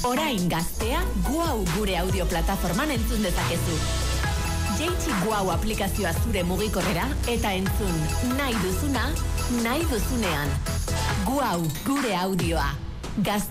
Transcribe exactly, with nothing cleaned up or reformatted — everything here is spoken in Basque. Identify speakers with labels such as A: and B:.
A: Orain gaztea Guau gure audio plataforman entzun dezakezu. Jaitsi Guau aplikazioa zure mugikorrera eta entzun nahi duzuna, nahi duzunean. Guau gure audioa. Gazte